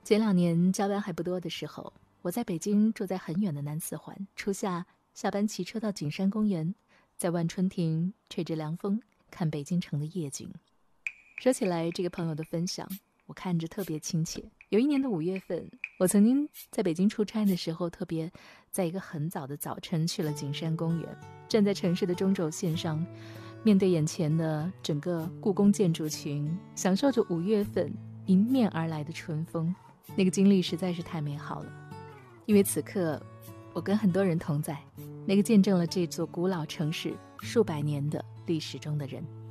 前2年加班还不多的时候，我在北京住在很远的南四环，初夏下班骑车到景山公园，在万春亭吹着凉风，看北京城的夜景。说起来，这个朋友的分享，我看着特别亲切。有一年的5月份，我曾经在北京出差的时候，特别在一个很早的早晨去了景山公园，站在城市的中轴线上，面对眼前的整个故宫建筑群，享受着5月份迎面而来的春风。那个经历实在是太美好了，因为此刻我跟很多人同在，那个见证了这座古老城市数百年的历史中的人。